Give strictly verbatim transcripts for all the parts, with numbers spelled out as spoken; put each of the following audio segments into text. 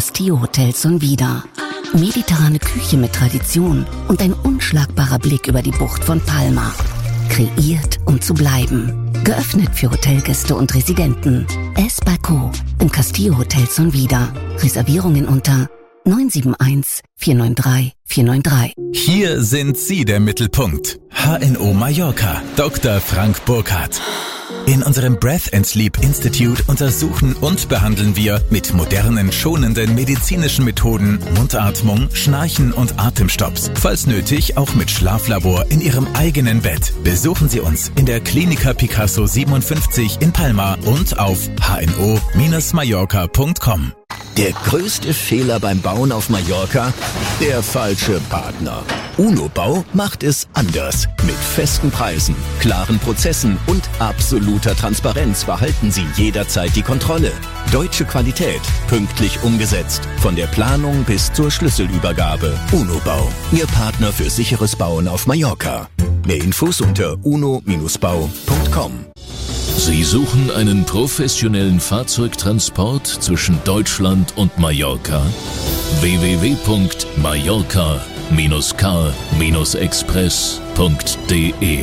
Castillo Hotels und wieder. Mediterrane Küche mit Tradition und ein unschlagbarer Blick über die Bucht von Palma. Kreiert, um zu bleiben. Geöffnet für Hotelgäste und Residenten. Es Balcó im Castillo Hotels und wieder. Reservierungen unter neun sieben eins, vier neun drei, vier neun drei. Hier sind Sie der Mittelpunkt. H N O Mallorca, Doktor Frank Burkhardt. In unserem Breath and Sleep Institute untersuchen und behandeln wir mit modernen, schonenden medizinischen Methoden Mundatmung, Schnarchen und Atemstopps. Falls nötig, auch mit Schlaflabor in Ihrem eigenen Bett. Besuchen Sie uns in der Klinika Picasso siebenundfünfzig in Palma und auf h n o Bindestrich mallorca punkt com. Der größte Fehler beim Bauen auf Mallorca? Der falsche Partner. UNO-Bau macht es anders. Mit festen Preisen, klaren Prozessen und absoluter Transparenz behalten Sie jederzeit die Kontrolle. Deutsche Qualität, pünktlich umgesetzt. Von der Planung bis zur Schlüsselübergabe. UNO-Bau, Ihr Partner für sicheres Bauen auf Mallorca. Mehr Infos unter uno Bindestrich bau punkt com. Sie suchen einen professionellen Fahrzeugtransport zwischen Deutschland und Mallorca? w w w punkt mallorca Bindestrich car Bindestrich express punkt d e.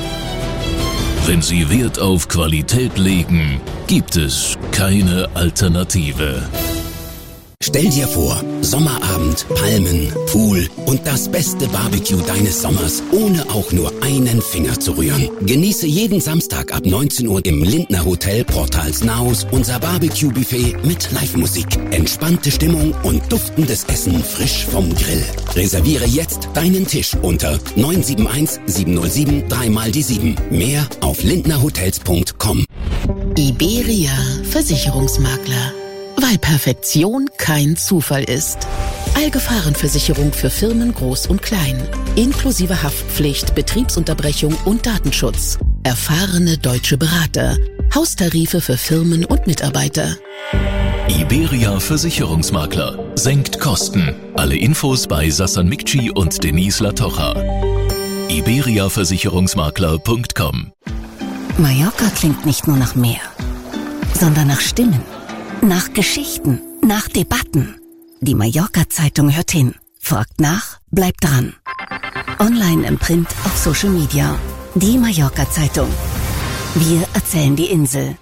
Wenn Sie Wert auf Qualität legen, gibt es keine Alternative. Stell dir vor, Sommerabend, Palmen, Pool und das beste Barbecue deines Sommers, ohne auch nur einen Finger zu rühren. Genieße jeden Samstag ab neunzehn Uhr im Lindner Hotel Portalsnaus unser Barbecue-Buffet mit Live-Musik, entspannte Stimmung und duftendes Essen frisch vom Grill. Reserviere jetzt deinen Tisch unter neun sieben eins, sieben null sieben, drei mal die sieben. Mehr auf lindnerhotels punkt com. Iberia Versicherungsmakler. Weil Perfektion kein Zufall ist. Allgefahrenversicherung für Firmen groß und klein. Inklusive Haftpflicht, Betriebsunterbrechung und Datenschutz. Erfahrene deutsche Berater. Haustarife für Firmen und Mitarbeiter. Iberia Versicherungsmakler. Senkt Kosten. Alle Infos bei Sassan Mikci und Denise Latocha. iberia versicherungsmakler punkt com. Mallorca klingt nicht nur nach Meer, sondern nach Stimmen. Nach Geschichten, nach Debatten. Die Mallorca-Zeitung hört hin, fragt nach, bleibt dran. Online, im Print, auf Social Media. Die Mallorca-Zeitung. Wir erzählen die Insel.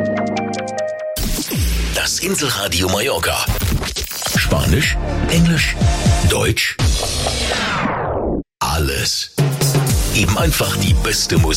Das Inselradio Mallorca. Spanisch, Englisch, Deutsch. Alles. Eben einfach die beste Musik.